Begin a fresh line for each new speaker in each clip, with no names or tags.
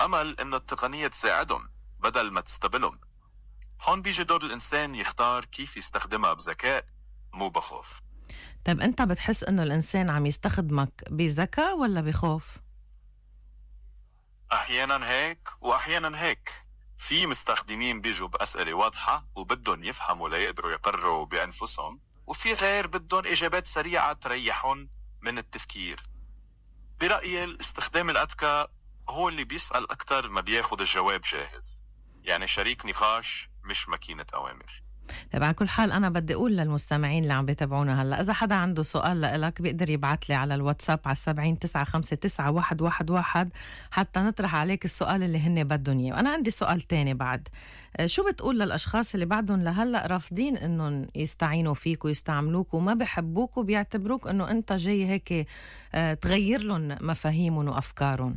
أمل إن التقنية تساعدهم بدل ما تستبدلهم. هون بيجي دور الإنسان يختار كيف يستخدمها بذكاء مو بخوف.
طيب أنت بتحس إنه الإنسان عم يستخدمك بذكاء ولا بخوف؟
أحيانا هيك وأحيانا هيك. في مستخدمين بيجوا بأسئلة واضحة وبدهم يفهموا ليقدروا يقرروا بأنفسهم، وفي غير بدهم إجابات سريعة تريحهم من التفكير. برأيي الاستخدام الأذكى هو اللي بيسأل أكتر ما بياخد الجواب جاهز، يعني شريك نقاش مش ماكينة أوامر.
طيب على كل حال أنا بدي أقول للمستمعين اللي عم بيتابعونا هلأ، إذا حدا عنده سؤال لإلك بيقدر يبعت لي على الواتساب على 70-959-111 حتى نطرح عليك السؤال اللي هن بدهم إياه. وأنا عندي سؤال تاني بعد، شو بتقول للأشخاص اللي بعدهم لهلأ رافضين إنهم يستعينوا فيك ويستعملوك وما بحبوك وبيعتبروك إنه أنت جاي هيك تغير لهم مفاهيمهم وأفكارهم؟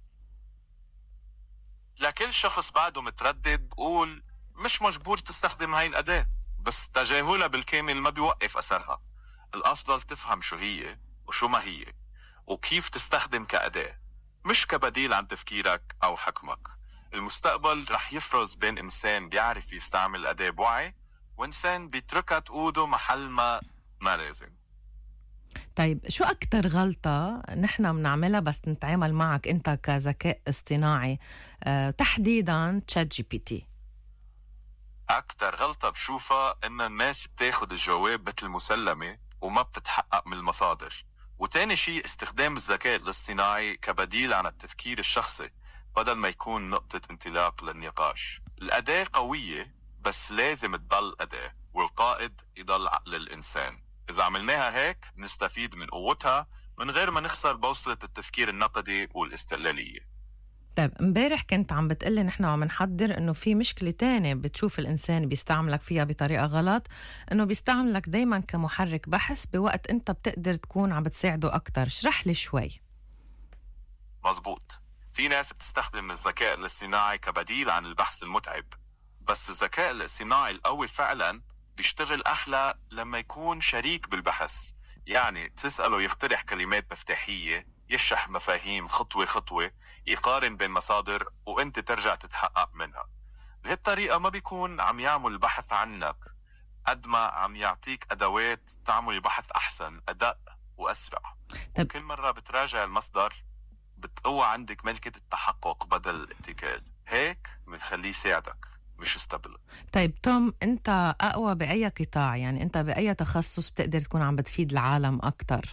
لكل شخص بعده متردد بقول مش مجبور تستخدم هاي الأداة، بس تجاهلها بالكامل ما بيوقف أثرها. الأفضل تفهم شو هي وشو ما هي وكيف تستخدم كأداة، مش كبديل عن تفكيرك أو حكمك. المستقبل رح يفرز بين إنسان بيعرف يستعمل الأداة بوعي وإنسان بيتركها تقوده محل ما لازم.
طيب شو أكتر غلطة نحن بنعملها بس نتعامل معك أنت كذكاء اصطناعي تحديداً تشات جي بي تي؟
أكتر غلطة بشوفها إن الناس بتاخد الجواب مثل مسلمة وما بتتحقق من المصادر. وتاني شيء استخدام الذكاء الاصطناعي كبديل عن التفكير الشخصي بدل ما يكون نقطة انطلاق للنقاش. الأداة قوية بس لازم تضل أداة، والقائد يضل عقل الإنسان. إذا عملناها هيك نستفيد من قوتها من غير ما نخسر بوصلة التفكير النقدي والاستقلالية.
طيب امبارح كنت عم بتقلي نحن عم نحضر انه في مشكلة تانية بتشوف الانسان بيستعملك فيها بطريقة غلط، انه بيستعملك دايما كمحرك بحث بوقت انت بتقدر تكون عم بتساعده اكتر. اشرح لي شوي.
مزبوط، في ناس بتستخدم الذكاء الاصطناعي كبديل عن البحث المتعب، بس الذكاء الاصطناعي القوي فعلا بيشتغل أحلى لما يكون شريك بالبحث. يعني تسأله يقترح كلمات مفتاحية، يشرح مفاهيم خطوة خطوة، يقارن بين مصادر وانت ترجع تتحقق منها. بهالطريقة ما بيكون عم يعمل البحث عنك قد ما عم يعطيك أدوات تعمل البحث أحسن، أدق وأسرع.
طب
كل مرة بتراجع المصدر بتقوى عندك ملكة التحقق بدل الاتكال. هيك بنخليه يساعدك مش يستبدلك.
طيب توم، انت اقوى بأي قطاع؟ يعني انت بأي تخصص بتقدر تكون عم بتفيد العالم اكتر؟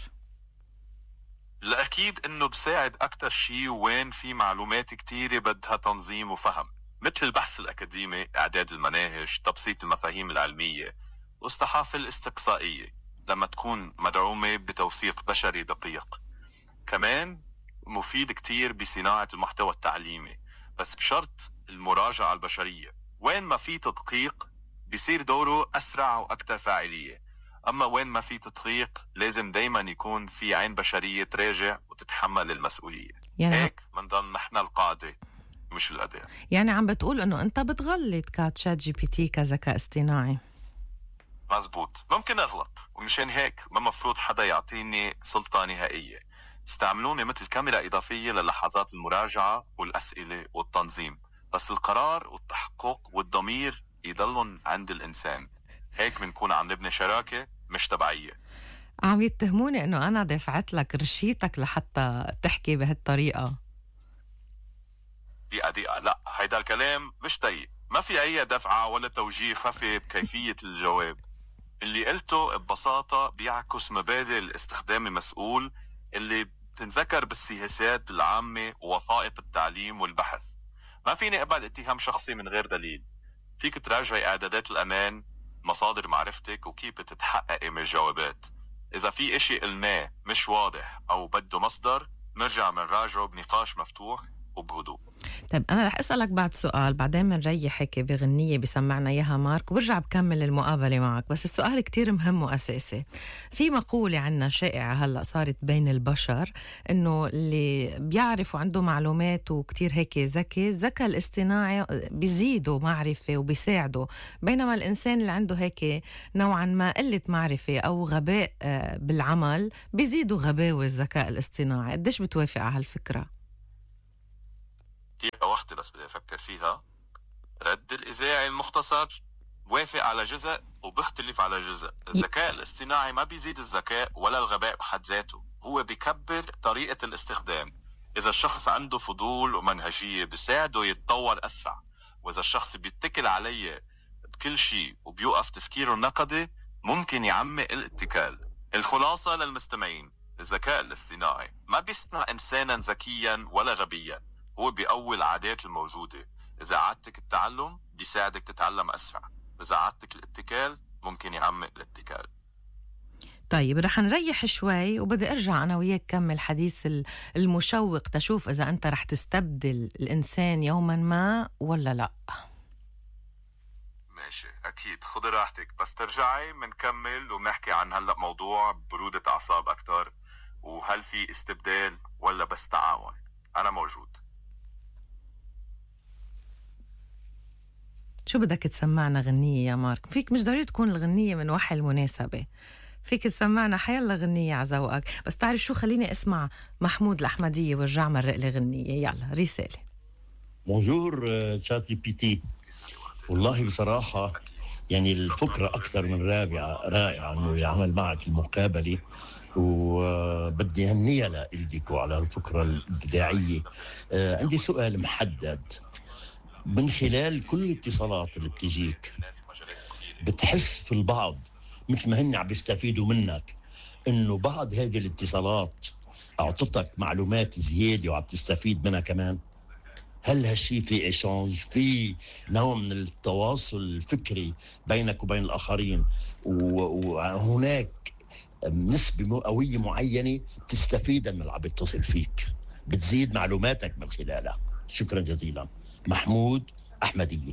الأكيد إنه بساعد أكتر شيء وين في معلومات كتيرة بدها تنظيم وفهم، مثل البحث الأكاديمي، إعداد المناهج، تبسيط المفاهيم العلمية، والصحافة الاستقصائية لما تكون مدعومة بتوثيق بشري دقيق. كمان مفيد كتير بصناعة المحتوى التعليمي، بس بشرط المراجعة البشرية. وين ما في تدقيق بيصير دوره أسرع وأكثر فاعلية، أما وين ما في تدقيق لازم دايما يكون في عين بشرية تراجع وتتحمل المسؤولية.
يعني
هيك منضل نحن القاعدة مش الأداة.
يعني عم بتقول انه انت بتغلط كتشات جي بي تي كذكاء اصطناعي؟
مزبوط، ممكن أغلط، ومشان هيك ما مفروض حدا يعطيني سلطة نهائية. استعملوني مثل كاميرا إضافية للحظات المراجعة والأسئلة والتنظيم، بس القرار والتحقق والضمير يضلن عند الإنسان. هيك بنكون عم نبني شراكة مش تبعية.
عم يتهموني انه انا دفعت لك رشيتك لحتى تحكي بهالطريقة.
دقيقة، لا، هيدا الكلام مش دقيق. ما في أي دفعة ولا توجيه خفي بكيفية الجواب. اللي قلته ببساطة بيعكس مبادئ الاستخدام المسؤول اللي بتنذكر بالسياسات العامة ووثائق التعليم والبحث. ما فيني أقبل اتهام شخصي من غير دليل. فيك تراجعي إعدادات الأمان، مصادر معرفتك، وكيف بتتحققي من الجوابات. إذا في إشي قلناه مش واضح أو بده مصدر، نرجع منراجعه بنقاش مفتوح وبهدوء.
طيب أنا رح أسألك بعد سؤال، بعدين منريح هيك بغنية بيسمعنا إياها مارك وبرجع بكمل المقابلة معك. بس السؤال كتير مهم وأساسي. في مقولة عنا شائعة هلأ صارت بين البشر إنه اللي بيعرف وعنده معلومات وكتير هيك ذكي، الذكاء الاصطناعي بيزيده معرفة وبيساعده، بينما الإنسان اللي عنده هيك نوعا ما قلة معرفة أو غباء بالعمل بيزيده غباوة الذكاء الاصطناعي. قديش بتوافق على هالفكرة؟
بس بدي أفكر فيها. رد الإذاعي المختصر بوافق على جزء وبيختلف على جزء. الذكاء الاصطناعي ما بيزيد الذكاء ولا الغباء بحد ذاته، هو بيكبر طريقة الاستخدام. إذا الشخص عنده فضول ومنهجية بيساعده يتطور أسرع، وإذا الشخص بيتكل عليه بكل شيء وبيوقف تفكيره النقدي ممكن يعمق الاتكال. الخلاصة للمستمعين، الذكاء الاصطناعي ما بيصنع إنسانا ذكيا ولا غبيا، هو بيقوي العادات الموجودة. إذا عادتك التعلم بيساعدك تتعلم أسرع، إذا عادتك الاتكال ممكن يعمق الاتكال.
طيب رح نريح شوي وبدي أرجع أنا وياك كمل حديث المشوق تشوف إذا أنت رح تستبدل الإنسان يوما ما ولا لا.
ماشي، أكيد، خذي راحتك، بس ترجعي منكمل ومنحكي عن هلأ موضوع برودة أعصاب أكتر، وهل في استبدال ولا بس تعاون. أنا موجود.
شو بدك تسمعنا غنية يا مارك؟ فيك مش ضروري تكون الغنية من وحي المناسبة، فيك تسمعنا حيلا غنية على ذوقك. بس تعرف شو، خليني اسمع محمود الأحمدية وارجع مرق لي غنية. يلا رسالة.
بونجور تشات جي بي تي. والله بصراحة يعني الفكرة أكثر من رائعة إنه يعمل معك المقابلة، وبدي هنيها لإلديكو على الفكرة الإبداعية. عندي سؤال محدد. من خلال كل الاتصالات اللي بتجيك بتحس في البعض مثل ما هن عم بيستفيدوا منك إنه بعض هذه الاتصالات أعطتك معلومات زيادة وعم تستفيد منها كمان؟ هل هالشي في إيشانج، في نوع من التواصل الفكري بينك وبين الآخرين، وهناك نسبة مئوية معينة تستفيدها من اللي عم يتصل فيك، بتزيد معلوماتك من خلالها؟ شكرا جزيلا. محمود أحمدية.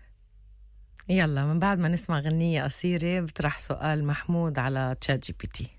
يلا من بعد ما نسمع غنية قصيرة بطرح سؤال محمود على تشات جي بي تي.